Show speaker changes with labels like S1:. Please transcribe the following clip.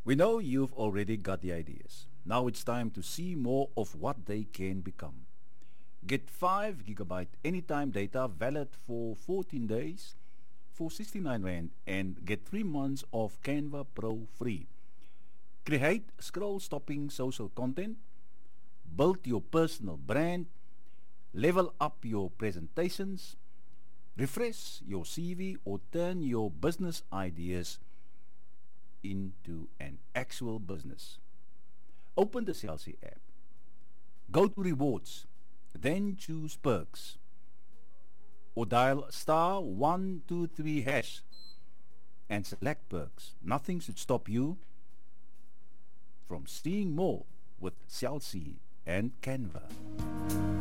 S1: We know you've already got the ideas. Now it's time to see more of what they can become. Get 5 gigabyte anytime data valid for 14 days for 69 Rand and get 3 months of Canva Pro free. Create scroll-stopping social content, build your personal brand, level up your presentations, refresh your CV, or turn your business ideas into an actual business. Open the Celsi app. Go to rewards, then choose perks, or dial star 123 hash and select perks. Nothing should stop you from seeing more with Celsi and Canva.